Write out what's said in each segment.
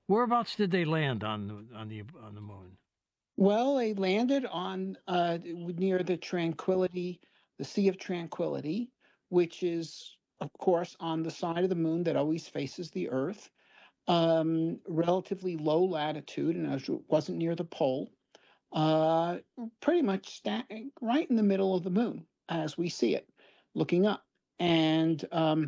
Whereabouts did they land on the moon? Well, they landed on near the Sea of Tranquility, which is, of course, on the side of the moon that always faces the Earth. Relatively low latitude, and as it wasn't near the pole, uh, pretty much right in the middle of the moon as we see it, looking up. And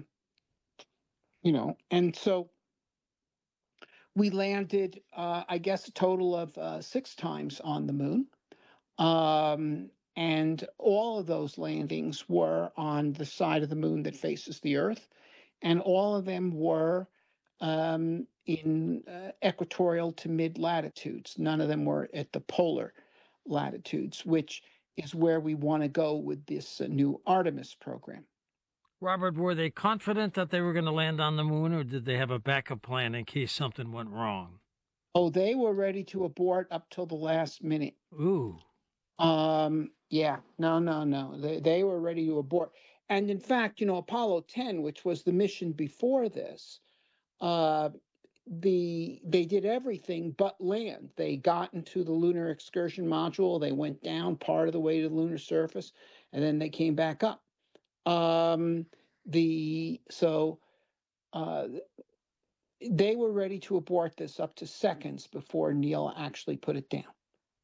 and so we landed, I guess, a total of 6 times on the moon. Um, and all of those landings were on the side of the moon that faces the Earth, and all of them were in equatorial to mid latitudes. None of them were at the polar latitudes, which is where we want to go with this new Artemis program. Robert, were they confident that they were going to land on the moon, or did they have a backup plan in case something went wrong? Oh, they were ready to abort up till the last minute. Ooh. Yeah, no, no, no. They were ready to abort. And in fact, Apollo 10, which was the mission before this, uh, they did everything but land. They got into the lunar excursion module, they went down part of the way to the lunar surface, and then they came back up. Um, the so they were ready to abort this up to seconds before Neil actually put it down.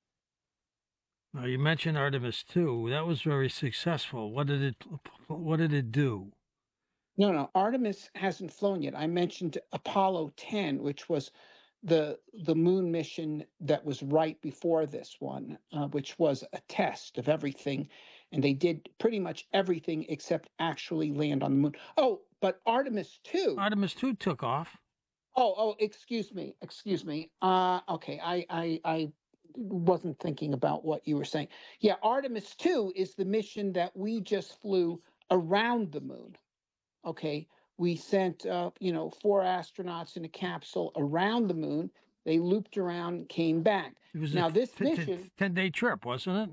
Now you mentioned Artemis 2. That was very successful. What did it do? No, no, Artemis hasn't flown yet. I mentioned Apollo 10, which was the moon mission that was right before this one, which was a test of everything, and they did pretty much everything except actually land on the moon. Oh, but Artemis 2. Artemis 2 took off. Oh, excuse me, excuse me. Okay, I wasn't thinking about what you were saying. Yeah, Artemis 2 is the mission that we just flew around the moon. Okay, we sent 4 astronauts in a capsule around the moon. They looped around, came back. It was a Now this mission, 10-day trip, wasn't it?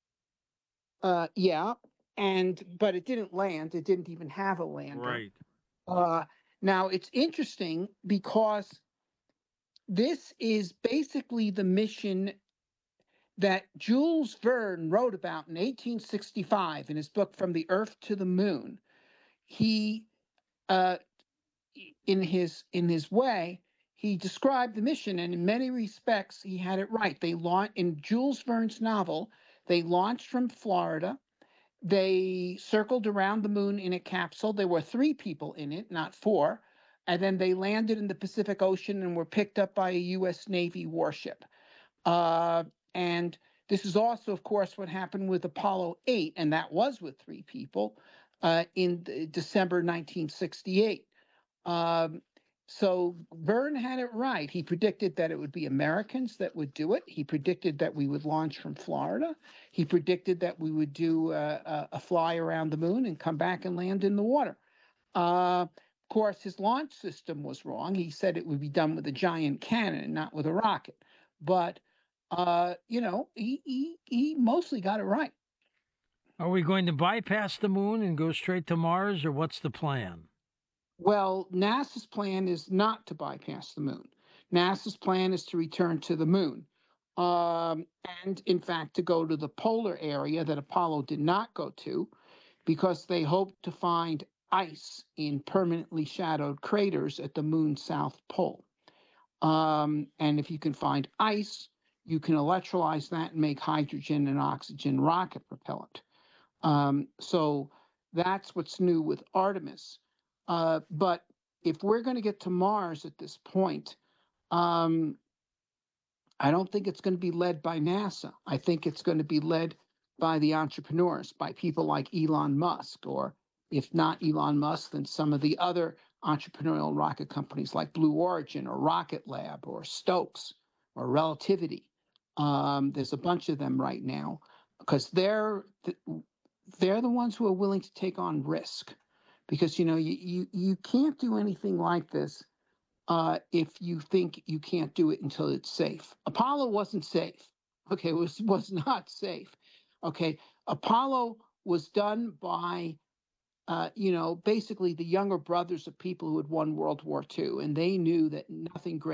yeah, but it didn't land. It didn't even have a lander. Right. Uh, Now it's interesting because this is basically the mission that Jules Verne wrote about in 1865 in his book From the Earth to the Moon. He uh, in his way, he described the mission, and in many respects, he had it right. They launched in Jules Verne's novel. They launched from Florida. They circled around the moon in a capsule. There were 3 people in it, not 4. And then they landed in the Pacific Ocean and were picked up by a U.S. Navy warship. And this is also, of course, what happened with Apollo 8, and that was with 3 people in December 1968. Um, so Verne had it right. He predicted that it would be Americans that would do it. He predicted that we would launch from Florida. He predicted that we would do a fly around the moon and come back and land in the water. Of course, his launch system was wrong. He said it would be done with a giant cannon, not with a rocket. But he mostly got it right. Are we going to bypass the moon and go straight to Mars, or what's the plan? Well, NASA's plan is not to bypass the moon. NASA's plan is to return to the moon. Um, and in fact, to go to the polar area that Apollo did not go to because they hoped to find ice in permanently shadowed craters at the moon's south pole. And if you can find ice, you can electrolyze that and make hydrogen and oxygen rocket propellant. So that's what's new with Artemis. But if we're going to get to Mars at this point, um, I don't think it's going to be led by NASA. I think it's going to be led by the entrepreneurs, by people like Elon Musk, or if not Elon Musk, then some of the other entrepreneurial rocket companies like Blue Origin or Rocket Lab or Stokes or Relativity. There's a bunch of them right now because they're the ones who are willing to take on risk because you can't do anything like this if you think you can't do it until it's safe. Apollo wasn't safe. Okay, it was not safe. Okay, Apollo was done by basically the younger brothers of people who had won World War II, and they knew that nothing great